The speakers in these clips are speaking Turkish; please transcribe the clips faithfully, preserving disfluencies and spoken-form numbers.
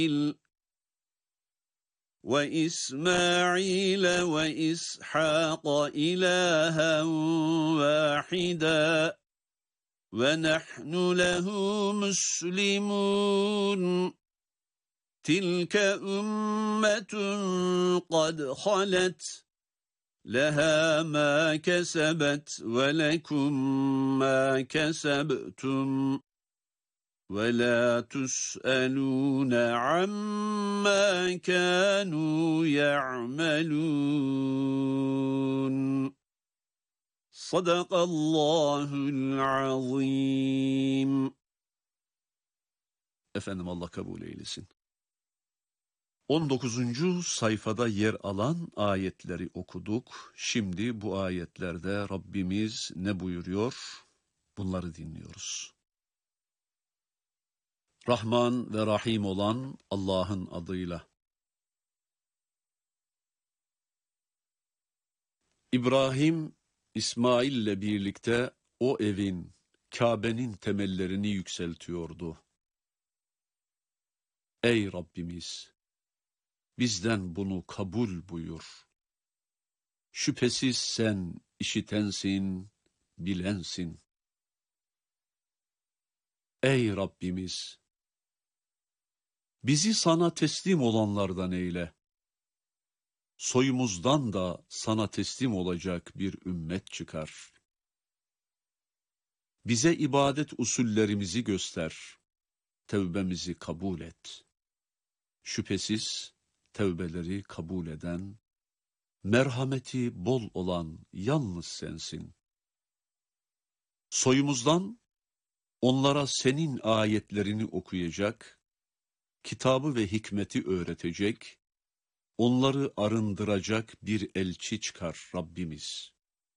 وَإِسْمَاعِيلَ وَإِسْحَاقَ إِلَٰهًا وَاحِدًا وَنَحْنُ لَهُ مُسْلِمُونَ تِلْكَ أُمَّةٌ قَدْ خَلَتْ لَهَا مَا كَسَبَتْ وَلَكُمْ مَا كَسَبْتُمْ وَلَا تُسْأَلُونَ عَمَّا كَانُوا يَعْمَلُونَ. Sadakallahul azim. Efendim Allah kabul eylesin. on dokuzuncu sayfada yer alan ayetleri okuduk. Şimdi bu ayetlerde Rabbimiz ne buyuruyor? Bunları dinliyoruz. Rahman ve Rahim olan Allah'ın adıyla. İbrahim, İsmail ile birlikte o evin, Kabe'nin temellerini yükseltiyordu. Ey Rabbimiz! Bizden bunu kabul buyur. Şüphesiz sen işitensin, bilensin. Ey Rabbimiz! Bizi sana teslim olanlardan eyle. Soyumuzdan da sana teslim olacak bir ümmet çıkar. Bize ibadet usullerimizi göster. Tevbemizi kabul et. Şüphesiz tevbeleri kabul eden, merhameti bol olan yalnız sensin. Soyumuzdan onlara senin ayetlerini okuyacak, kitabı ve hikmeti öğretecek, onları arındıracak bir elçi çıkar Rabbimiz.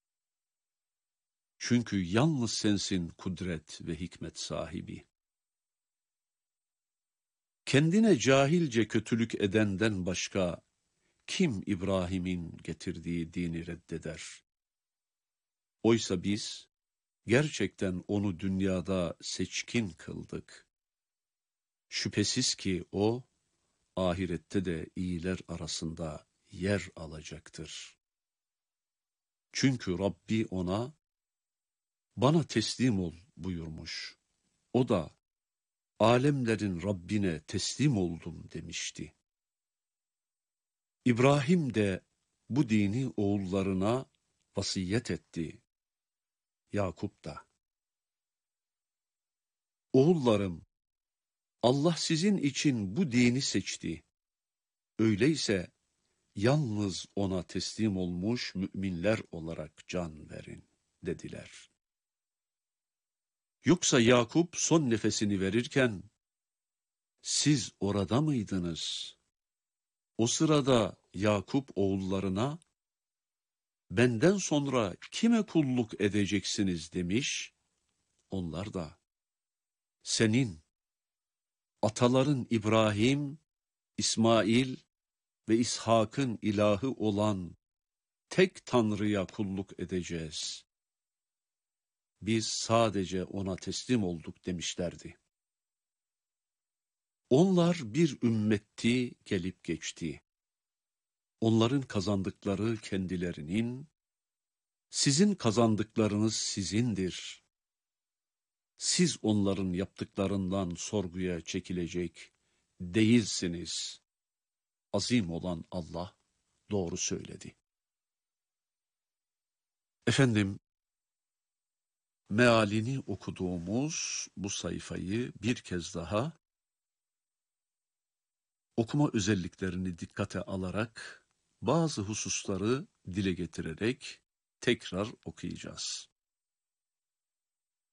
Çünkü yalnız sensin kudret ve hikmet sahibi. Kendine cahilce kötülük edenden başka kim İbrahim'in getirdiği dini reddeder? Oysa biz gerçekten onu dünyada seçkin kıldık. Şüphesiz ki o, ahirette de iyiler arasında yer alacaktır. Çünkü Rabbi ona, bana teslim ol buyurmuş. O da, alemlerin Rabbine teslim oldum demişti. İbrahim de bu dini oğullarına vasiyet etti. Yakup da. Oğullarım, Allah sizin için bu dini seçti. Öyleyse yalnız ona teslim olmuş müminler olarak can verin dediler. Yoksa Yakup son nefesini verirken, siz orada mıydınız? O sırada Yakup oğullarına, benden sonra kime kulluk edeceksiniz demiş. Onlar da, senin, ataların İbrahim, İsmail ve İshak'ın ilahı olan tek Tanrı'ya kulluk edeceğiz. Biz sadece ona teslim olduk demişlerdi. Onlar bir ümmetti, gelip geçti. Onların kazandıkları kendilerinin, sizin kazandıklarınız sizindir. Siz onların yaptıklarından sorguya çekilecek değilsiniz. Azim olan Allah doğru söyledi. Efendim, mealini okuduğumuz bu sayfayı bir kez daha okuma özelliklerini dikkate alarak bazı hususları dile getirerek tekrar okuyacağız.